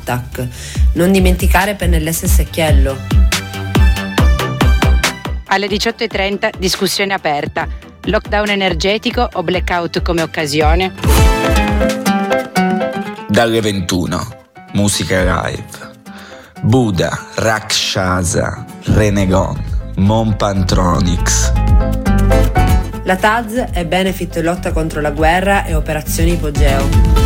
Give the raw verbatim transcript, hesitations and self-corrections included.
Tac. Non dimenticare pennellesse e secchiello. Alle diciotto e trenta discussione aperta. Lockdown energetico o blackout come occasione? Dalle ventuno, musica live. Buddha, Rakshasa, Renegon, Monpantronics. La T A Z è Benefit lotta contro la guerra e operazioni Ipogeo.